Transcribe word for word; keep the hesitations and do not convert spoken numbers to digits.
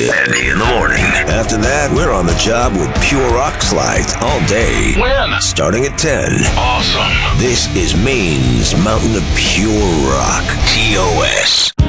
Andy in the morning. After that, we're on the job with Pure Rock slides all day. When? Starting at ten. Awesome. This is Maine's Mountain of Pure Rock. T O S.